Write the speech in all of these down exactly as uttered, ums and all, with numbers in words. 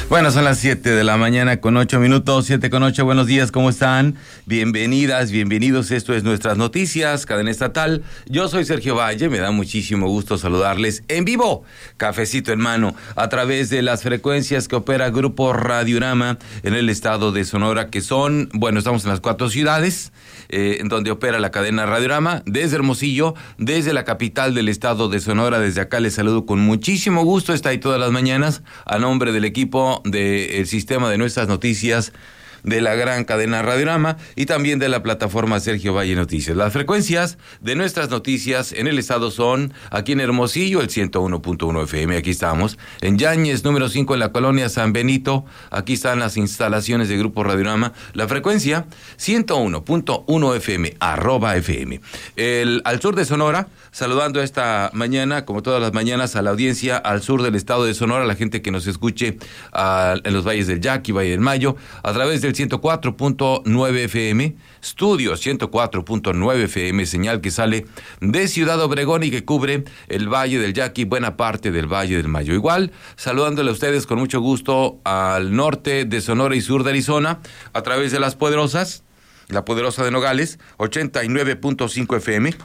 Bueno, son las siete de la mañana con ocho minutos, siete con ocho, buenos días, ¿cómo están? Bienvenidas, bienvenidos, esto es Nuestras Noticias, cadena estatal. Yo soy Sergio Valle, me da muchísimo gusto saludarles en vivo, cafecito en mano, a través de las frecuencias que opera Grupo Radiorama en el estado de Sonora, que son, bueno, estamos en las cuatro ciudades, eh, en donde opera la cadena Radiorama, desde Hermosillo, desde la capital del estado de Sonora. Desde acá les saludo con muchísimo gusto, está ahí todas las mañanas, a nombre del equipo del sistema de Nuestras Noticias, de la gran cadena Radiorama y también de la plataforma Sergio Valle Noticias. Las frecuencias de Nuestras Noticias en el estado son aquí en Hermosillo el ciento uno punto uno F M, aquí estamos, en Yáñez número cinco en la colonia San Benito, aquí están las instalaciones de Grupo Radiorama, la frecuencia ciento uno punto uno F M, arroba F M. El, al sur de Sonora, saludando esta mañana, como todas las mañanas, a la audiencia al sur del estado de Sonora, la gente que nos escuche uh, en los valles del Yaqui, Valle del Mayo, a través del ciento cuatro punto nueve F M, Estudio ciento cuatro punto nueve F M, señal que sale de Ciudad Obregón y que cubre el Valle del Yaqui, buena parte del Valle del Mayo. Igual, saludándole a ustedes con mucho gusto al norte de Sonora y sur de Arizona, a través de Las Poderosas, la Poderosa de Nogales, ochenta y nueve punto cinco F M,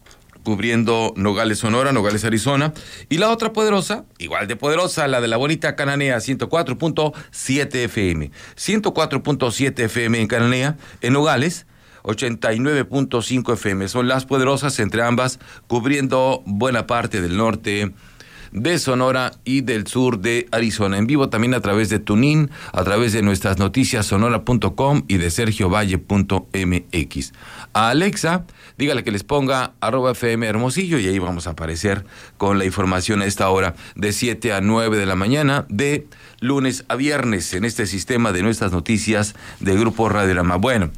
cubriendo Nogales, Sonora, Nogales, Arizona, y la otra poderosa, igual de poderosa, la de la bonita Cananea, ciento cuatro punto siete F M, ciento cuatro punto siete F M en Cananea, en Nogales, ochenta y nueve punto cinco F M, son las poderosas entre ambas, cubriendo buena parte del norte de Sonora y del sur de Arizona. En vivo también a través de TuneIn, a través de Nuestras Noticias sonora punto com y de sergio valle punto m x. A Alexa, dígale que les ponga arroba F M Hermosillo y ahí vamos a aparecer con la información a esta hora de siete a nueve de la mañana, de lunes a viernes, en este sistema de Nuestras Noticias de Grupo Radiorama. Bueno,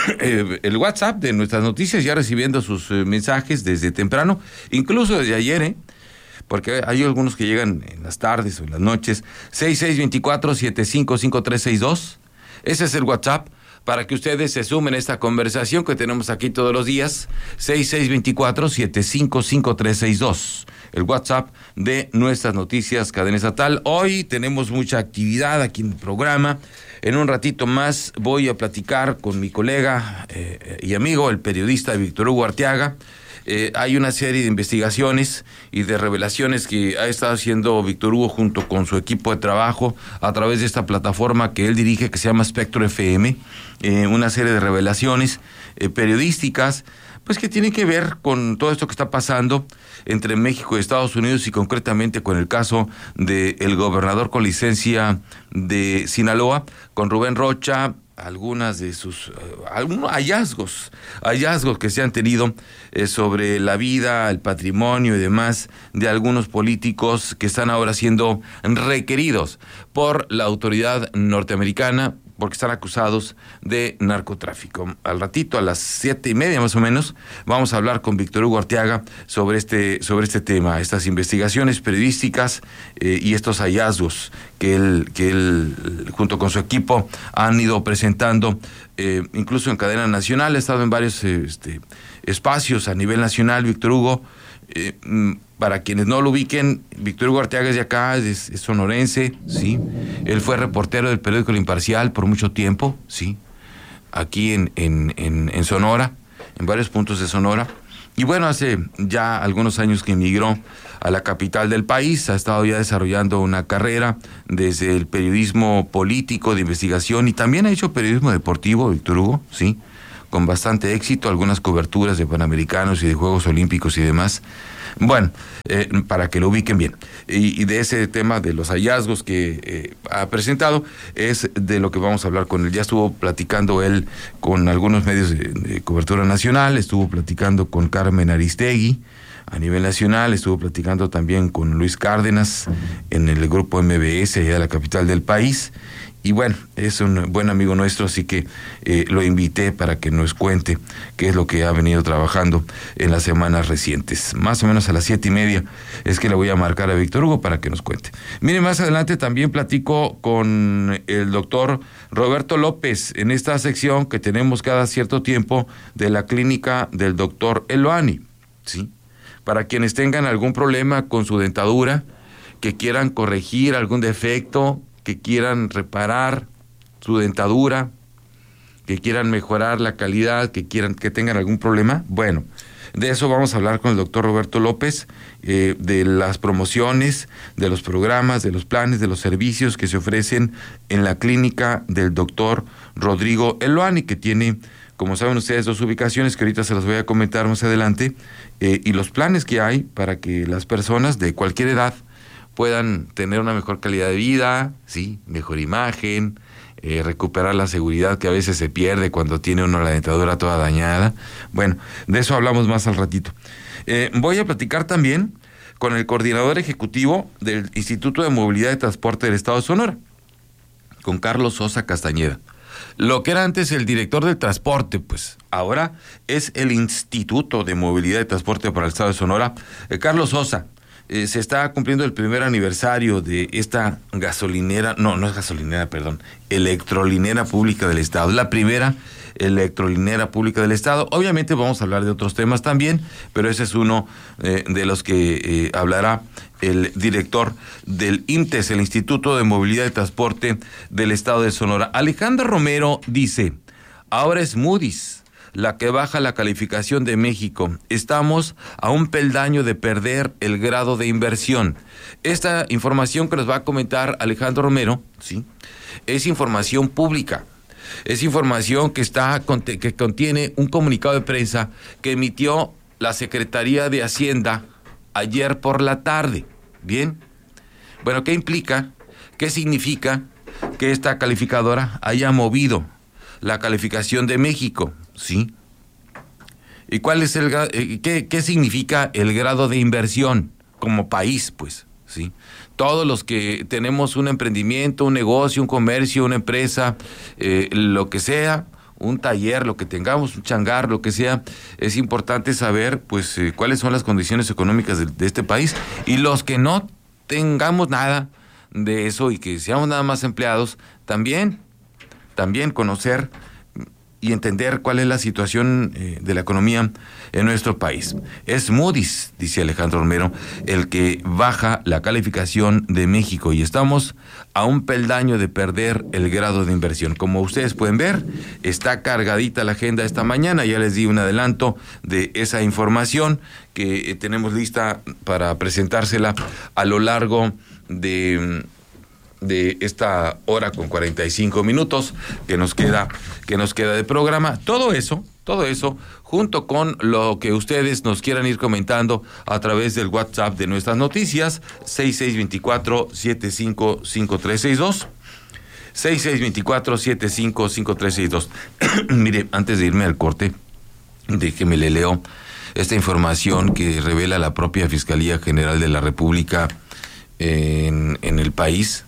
el WhatsApp de Nuestras Noticias ya recibiendo sus eh, mensajes desde temprano, incluso desde ayer, ¿eh? Porque hay algunos que llegan en las tardes o en las noches. seis seis dos cuatro, siete cinco cinco tres seis dos. Ese es el WhatsApp para que ustedes se sumen a esta conversación que tenemos aquí todos los días. seis seis dos cuatro, siete cinco cinco tres seis dos. El WhatsApp de Nuestras Noticias, cadena estatal. Hoy tenemos mucha actividad aquí en el programa. En un ratito más voy a platicar con mi colega eh, y amigo, el periodista Víctor Hugo Arteaga. Eh, hay una serie de investigaciones y de revelaciones que ha estado haciendo Víctor Hugo junto con su equipo de trabajo a través de esta plataforma que él dirige, que se llama Espectro F M, eh, una serie de revelaciones eh, periodísticas, pues que tienen que ver con todo esto que está pasando entre México y Estados Unidos, y concretamente con el caso del gobernador con licencia de Sinaloa, con Rubén Rocha, algunas de sus uh, algunos hallazgos, hallazgos que se han tenido eh, sobre la vida, el patrimonio y demás de algunos políticos que están ahora siendo requeridos por la autoridad norteamericana porque están acusados de narcotráfico. Al ratito, a las siete y media más o menos, vamos a hablar con Víctor Hugo Arteaga sobre este, sobre este tema, estas investigaciones periodísticas eh, y estos hallazgos que él, que él, junto con su equipo, han ido presentando, eh, incluso en cadena nacional. Ha estado en varios eh, este, espacios a nivel nacional, Víctor Hugo. Eh, para quienes no lo ubiquen, Víctor Hugo Arteaga es de acá, es, es sonorense, sí. Él fue reportero del periódico El Imparcial por mucho tiempo, sí. Aquí en, en, en, en Sonora, en varios puntos de Sonora. Y bueno, hace ya algunos años que emigró a la capital del país, ha estado ya desarrollando una carrera desde el periodismo político, de investigación, y también ha hecho periodismo deportivo, Víctor Hugo, sí, con bastante éxito, algunas coberturas de Panamericanos y de Juegos Olímpicos y demás. Bueno, eh, para que lo ubiquen bien. Y, y de ese tema de los hallazgos que eh, ha presentado, es de lo que vamos a hablar con él. Ya estuvo platicando él con algunos medios de, de cobertura nacional, estuvo platicando con Carmen Aristegui a nivel nacional, estuvo platicando también con Luis Cárdenas en el grupo M B S allá de la capital del país. Y bueno, es un buen amigo nuestro, así que eh, lo invité para que nos cuente qué es lo que ha venido trabajando en las semanas recientes. Más o menos a las siete y media es que le voy a marcar a Víctor Hugo para que nos cuente. Mire, más adelante también platico con el doctor Roberto López en esta sección que tenemos cada cierto tiempo de la clínica del doctor Eloani, ¿sí? Para quienes tengan algún problema con su dentadura, que quieran corregir algún defecto, que quieran reparar su dentadura, que quieran mejorar la calidad, que quieran que tengan algún problema. Bueno, de eso vamos a hablar con el doctor Roberto López, eh, de las promociones, de los programas, de los planes, de los servicios que se ofrecen en la clínica del doctor Rodrigo Eloani, que tiene, como saben ustedes, dos ubicaciones que ahorita se las voy a comentar más adelante, eh, y los planes que hay para que las personas de cualquier edad puedan tener una mejor calidad de vida, sí, mejor imagen, eh, recuperar la seguridad que a veces se pierde cuando tiene uno la dentadura toda dañada. Bueno, de eso hablamos más al ratito. Eh, voy a platicar también con el coordinador ejecutivo del Instituto de Movilidad y Transporte del Estado de Sonora, con Carlos Sosa Castañeda. Lo que era antes el director del transporte, pues ahora es el Instituto de Movilidad y Transporte para el Estado de Sonora. Eh, Carlos Sosa, eh, se está cumpliendo el primer aniversario de esta gasolinera, no, no es gasolinera, perdón, electrolinera pública del Estado, la primera electrolinera pública del Estado. Obviamente vamos a hablar de otros temas también, pero ese es uno eh, de los que eh, hablará el director del I M T E S, el Instituto de Movilidad y Transporte del Estado de Sonora. Alejandro Romero dice, ahora es Moody's la que baja la calificación de México. Estamos a un peldaño de perder el grado de inversión. Esta información que nos va a comentar Alejandro Romero, ¿sí?, es información pública. Es información que está que contiene un comunicado de prensa que emitió la Secretaría de Hacienda ayer por la tarde. Bien. Bueno, ¿qué implica? ¿Qué significa que esta calificadora haya movido la calificación de México? ¿Sí? ¿Y cuál es el qué, qué significa el grado de inversión como país, pues? ¿Sí? Todos los que tenemos un emprendimiento, un negocio, un comercio, una empresa, eh, lo que sea, un taller, lo que tengamos, un changar, lo que sea, es importante saber, pues, eh, cuáles son las condiciones económicas de, de este país. Y los que no tengamos nada de eso y que seamos nada más empleados, también, también conocer y entender cuál es la situación eh, de la economía en nuestro país. Es Moody's, dice Alejandro Romero, el que baja la calificación de México y estamos a un peldaño de perder el grado de inversión. Como ustedes pueden ver, está cargadita la agenda esta mañana, ya les di un adelanto de esa información que eh, tenemos lista para presentársela a lo largo de... de esta hora con cuarenta y cinco minutos que nos queda que nos queda de programa. Todo eso, todo eso, junto con lo que ustedes nos quieran ir comentando a través del WhatsApp de nuestras noticias, seis seis dos cuatro, siete cinco cinco tres seis dos, seis seis dos cuatro, siete cinco cinco tres seis dos. Mire, antes de irme al corte, déjeme le leo esta información que revela la propia Fiscalía General de la República en, en el país,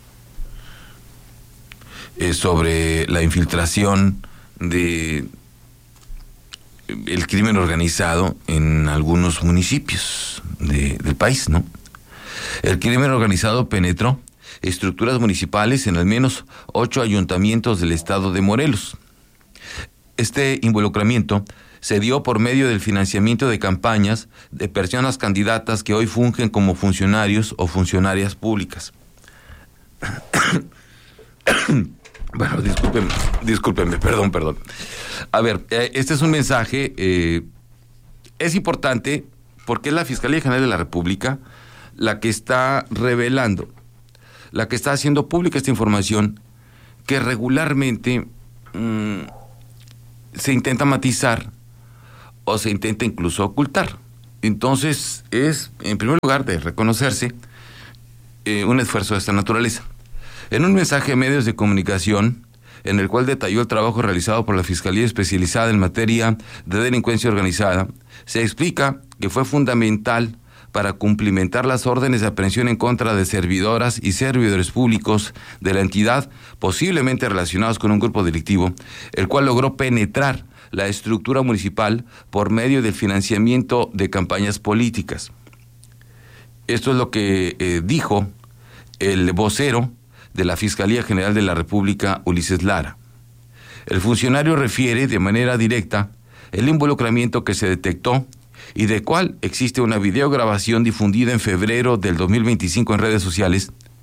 Eh, sobre la infiltración de el crimen organizado en algunos municipios de, del país, ¿no? El crimen organizado penetró estructuras municipales en al menos ocho ayuntamientos del estado de Morelos. Este involucramiento se dio por medio del financiamiento de campañas de personas candidatas que hoy fungen como funcionarios o funcionarias públicas. Bueno, discúlpenme, discúlpenme, perdón, perdón. A ver, eh, este es un mensaje, eh, es importante porque es la Fiscalía General de la República la que está revelando, la que está haciendo pública esta información que regularmente mmm, se intenta matizar o se intenta incluso ocultar. Entonces es, en primer lugar, de reconocerse eh, un esfuerzo de esta naturaleza. En un mensaje a medios de comunicación, en el cual detalló el trabajo realizado por la Fiscalía Especializada en materia de delincuencia organizada, se explica que fue fundamental para cumplimentar las órdenes de aprehensión en contra de servidoras y servidores públicos de la entidad, posiblemente relacionados con un grupo delictivo, el cual logró penetrar la estructura municipal por medio del financiamiento de campañas políticas. Esto es lo que eh, dijo el vocero de la Fiscalía General de la República, Ulises Lara. El funcionario refiere de manera directa el involucramiento que se detectó y de cual existe una videograbación difundida en febrero del dos mil veinticinco en redes sociales,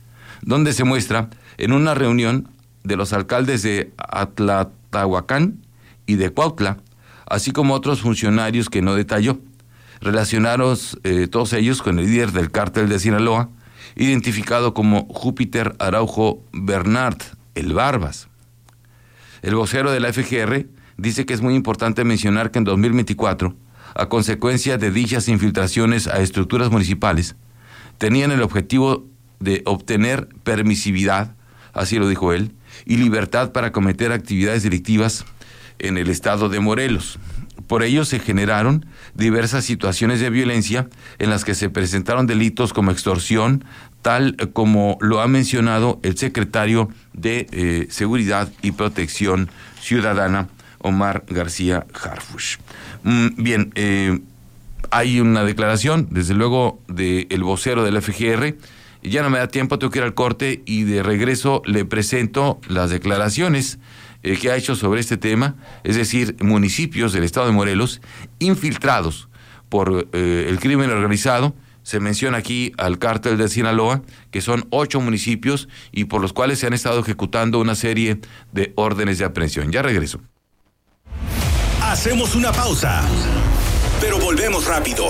donde se muestra en una reunión de los alcaldes de Atlatahuacán y de Cuautla, así como otros funcionarios que no detalló, relacionados eh, todos ellos con el líder del cártel de Sinaloa, identificado como Júpiter Araujo Bernard, el Barbas. El vocero de la F G R dice que es muy importante mencionar que en dos mil veinticuatro, a consecuencia de dichas infiltraciones a estructuras municipales, tenían el objetivo de obtener permisividad, así lo dijo él, y libertad para cometer actividades delictivas en el estado de Morelos. Por ello se generaron diversas situaciones de violencia en las que se presentaron delitos como extorsión, tal como lo ha mencionado el secretario de eh, Seguridad y Protección Ciudadana, Omar García Harfuch. Mm, bien, eh, hay una declaración, desde luego, del vocero de la F G R. Ya no me da tiempo, tengo que ir al corte y de regreso le presento las declaraciones eh, que ha hecho sobre este tema, es decir, municipios del estado de Morelos infiltrados por eh, el crimen organizado. Se menciona aquí al cártel de Sinaloa, que son ocho municipios y por los cuales se han estado ejecutando una serie de órdenes de aprehensión. Ya regreso. Hacemos una pausa, pero volvemos rápido.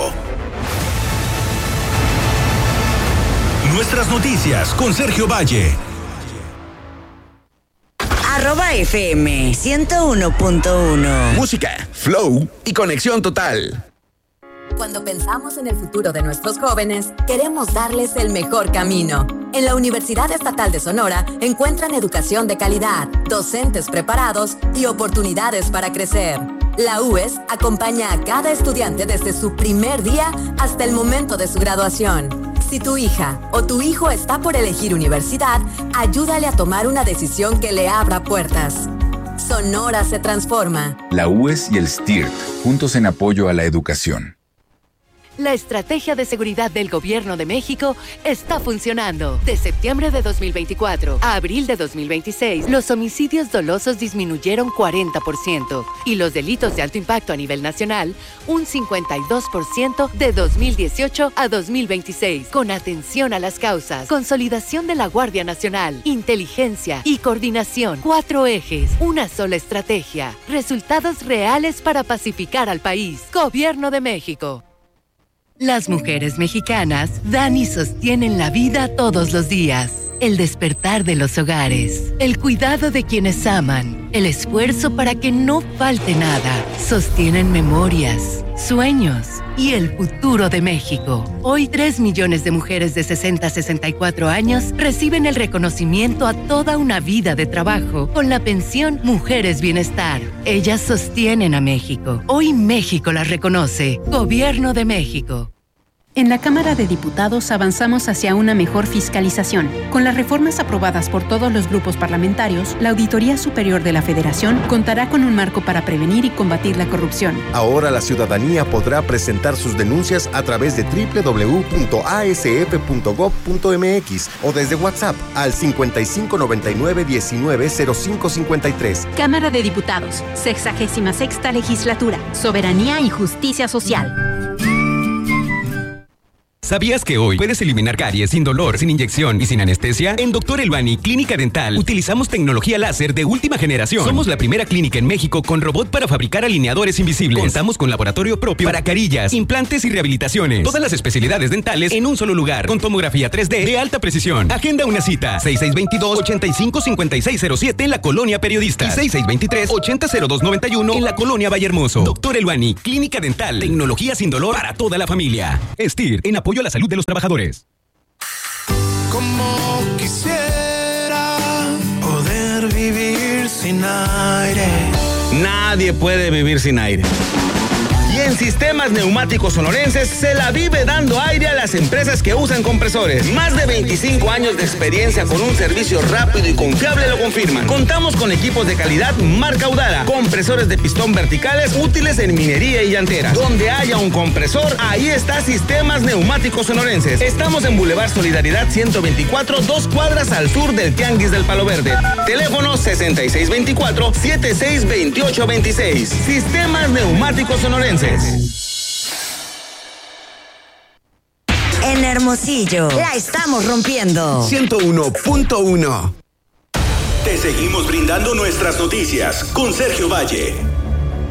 Nuestras noticias con Sergio Valle. Arroba F M ciento uno punto uno. Música, flow y conexión total. Cuando pensamos en el futuro de nuestros jóvenes, queremos darles el mejor camino. En la Universidad Estatal de Sonora encuentran educación de calidad, docentes preparados y oportunidades para crecer. La U E S acompaña a cada estudiante desde su primer día hasta el momento de su graduación. Si tu hija o tu hijo está por elegir universidad, ayúdale a tomar una decisión que le abra puertas. Sonora se transforma. La U E S y el S T I R T, juntos en apoyo a la educación. La estrategia de seguridad del Gobierno de México está funcionando. De septiembre de dos mil veinticuatro a abril de dos mil veintiséis, los homicidios dolosos disminuyeron cuarenta por ciento y los delitos de alto impacto a nivel nacional un cincuenta y dos por ciento de dos mil dieciocho a dos mil veintiséis. Con atención a las causas, consolidación de la Guardia Nacional, inteligencia y coordinación. Cuatro ejes, una sola estrategia. Resultados reales para pacificar al país. Gobierno de México. Las mujeres mexicanas dan y sostienen la vida todos los días. El despertar de los hogares, el cuidado de quienes aman, el esfuerzo para que no falte nada. Sostienen memorias, sueños y el futuro de México. Hoy, tres millones de mujeres de sesenta a sesenta y cuatro años reciben el reconocimiento a toda una vida de trabajo con la pensión Mujeres Bienestar. Ellas sostienen a México. Hoy México las reconoce. Gobierno de México. En la Cámara de Diputados avanzamos hacia una mejor fiscalización. Con las reformas aprobadas por todos los grupos parlamentarios, la Auditoría Superior de la Federación contará con un marco para prevenir y combatir la corrupción. Ahora la ciudadanía podrá presentar sus denuncias a través de doble u doble u doble u punto a s f punto gob punto m x o desde WhatsApp al cincuenta y cinco noventa y nueve diecinueve cero cinco cincuenta y tres. Cámara de Diputados, sexagésima sexta Legislatura, Soberanía y Justicia Social. ¿Sabías que hoy puedes eliminar caries sin dolor, sin inyección y sin anestesia? En Doctor Elbani Clínica Dental utilizamos tecnología láser de última generación. Somos la primera clínica en México con robot para fabricar alineadores invisibles. Contamos con laboratorio propio para carillas, implantes y rehabilitaciones. Todas las especialidades dentales en un solo lugar, con tomografía tres D de alta precisión. Agenda una cita. seis seis dos dos, ocho cinco cinco seis cero siete en la Colonia Periodista y seis seis dos tres, ocho cero cero dos nueve uno en la Colonia Vallehermoso. Doctor Elbani Clínica Dental. Tecnología sin dolor para toda la familia. S T I R, en apoyo a la salud de los trabajadores. Como quisiera poder vivir sin aire. Nadie puede vivir sin aire. Y en Sistemas Neumáticos Sonorenses se la vive dando aire a las empresas que usan compresores. Más de veinticinco años de experiencia con un servicio rápido y confiable lo confirman. Contamos con equipos de calidad marca Udara, compresores de pistón verticales útiles en minería y llanteras. Donde haya un compresor, ahí está Sistemas Neumáticos Sonorenses. Estamos en Boulevard Solidaridad ciento veinticuatro, dos cuadras al sur del Tianguis del Palo Verde. Teléfono sesenta y seis veinticuatro, setenta y seis veintiocho veintiséis. Sistemas Neumáticos Sonorenses. En Hermosillo. La estamos rompiendo. ciento uno punto uno. Te seguimos brindando nuestras noticias con Sergio Valle.